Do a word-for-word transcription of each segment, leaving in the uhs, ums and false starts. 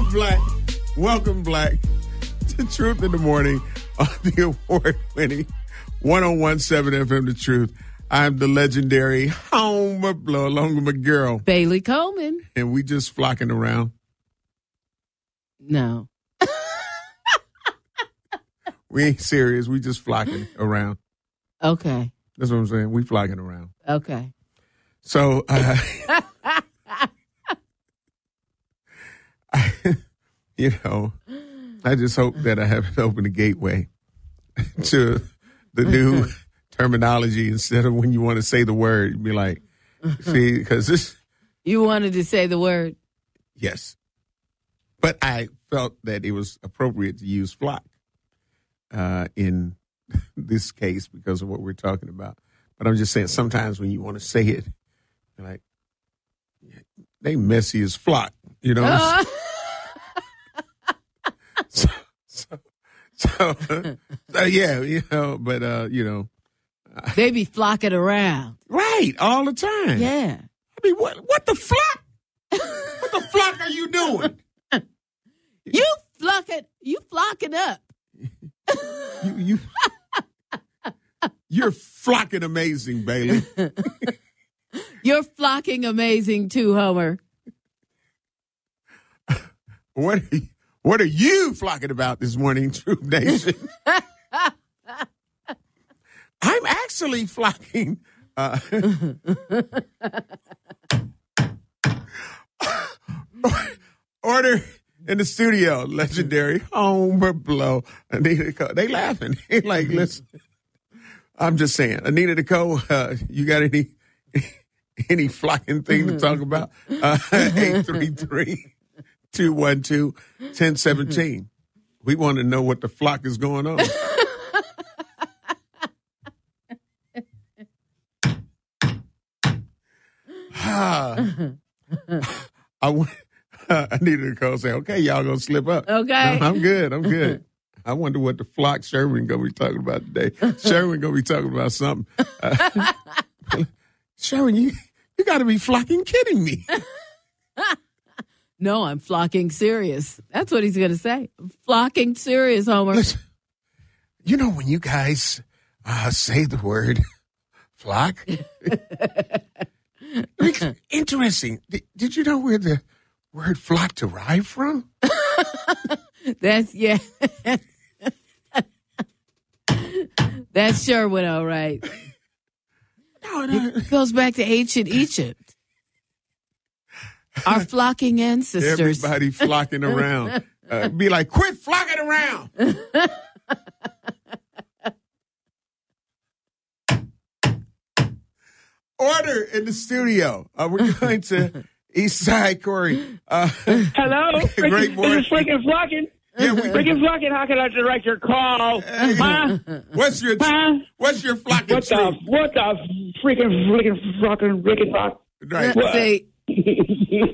Black. Welcome, Black, to Truth in the Morning on the award-winning one oh one point seven F M The Truth. I'm the legendary Homer Blow, along with my girl, Bailey Coleman. And we just flocking around. No. We ain't serious. We just flocking around. Okay. That's what I'm saying. We flocking around. Okay. So, uh, I, you know, I just hope that I haven't opened the gateway to the new terminology instead of when you want to say the word, you'd be like, see, because this. You wanted to say the word? Yes. But I felt that it was appropriate to use flock uh, in this case because of what we're talking about. But I'm just saying sometimes when you want to say it, you're like, they messy as flock, you know? Uh. so, so, so, so, yeah, you know, but, uh, you know. They be flocking around. Right, all the time. Yeah. I mean, what, what the flock? What the flock are you doing? You flocking, you flocking up. you, you, you're flocking amazing, Bailey. You're flocking amazing too, Homer. What are you, what are you flocking about this morning, Truth Nation? I'm actually flocking. Uh, order in the studio, legendary Homer Blow. Anita Nicole. They laughing. They like, listen. I'm just saying, Anita Nicole, uh, you got any any flocking thing to talk about? Uh, eight three three, two one two, one zero one seven. We want to know what the flock is going on. I want. Uh, I needed to call say, okay, y'all gonna slip up. Okay. No, I'm good. I'm good. I wonder what the flock Sherwin gonna be talking about today. Sherwin gonna be talking about something. Uh, Sherwin, you you got to be flocking kidding me. No, I'm flocking serious. That's what he's gonna say. I'm flocking serious, Homer. Listen, you know when you guys uh, say the word flock. Interesting. Did, did you know where the word flock derived from? That's, yeah. That's Sherwin, all right. No, no. It goes back to ancient Egypt. Our flocking ancestors. Everybody flocking around. Uh, be like, quit flocking around. Order in the studio. Uh, we're going to East Side Corey. Uh, Hello, great morning. This is freaking flocking. Yeah, we, freaking flocking. How can I direct your call? Huh? What's your huh? What's your flocking? What the truth? what the freaking freaking flocking freaking flock? Right. Say,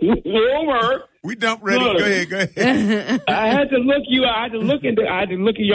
Homer. We dump ready. Look. Go ahead. Go ahead. I had to look you. I had to look into. I had to look at your.